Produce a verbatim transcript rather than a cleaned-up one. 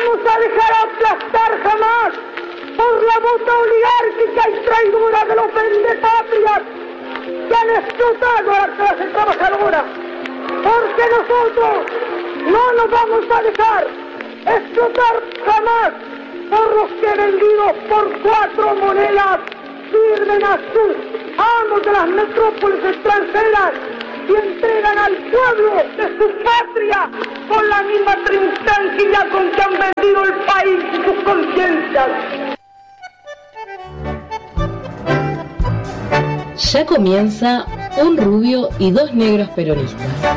vamos a dejar aplastar jamás por la bota oligárquica y traidora de los vendepatrias que han explotado a la clase trabajadora, porque nosotros no nos vamos a dejar explotar jamás por los que vendidos por cuatro monedas sirven a sus amos de las metrópolis extranjeras y entregan al pueblo de su patria con la misma tranquilidad con que han vendido el país y sus conciencias. Ya comienza Un Rubio y Dos Negros Peronistas.